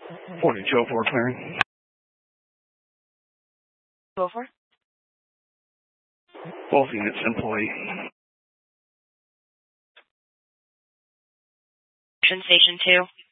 Morning, Joe for clearing. Go for it. Both units employee. Station 2.